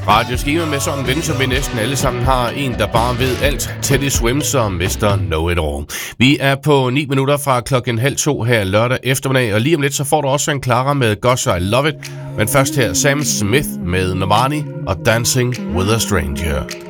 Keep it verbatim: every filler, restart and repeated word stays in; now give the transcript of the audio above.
Radioskema med sådan en ven, som vi næsten alle sammen har. En, der bare ved alt. Teddy Swims og mister Know-It-All. Vi er på ni minutter fra klokken halv to her lørdag eftermiddag, og lige om lidt så får du også en Clara med Gosh I Love It. Men først her Sam Smith med Normani og Dancing with a Stranger.